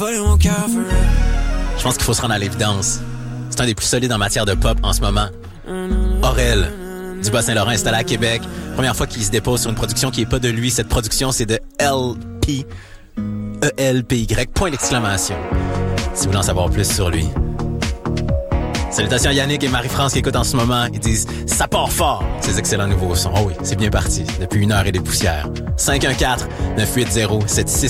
volé mon cœur for real. Je pense qu'il faut se rendre à l'évidence. C'est un des plus solides en matière de pop en ce moment. Aurel, du Bas-Saint-Laurent, installé à Québec. Première fois qu'il se dépose sur une production qui est pas de lui. Cette production, c'est de LP. E-L-P-Y, point d'exclamation. Si vous voulez en savoir plus sur lui. Salutations à Yannick et Marie-France qui écoutent en ce moment. Ils disent « Ça part fort !» Ces excellents nouveaux sons. Oh oui, c'est bien parti. Depuis 1 heure et des poussières. 514-980-76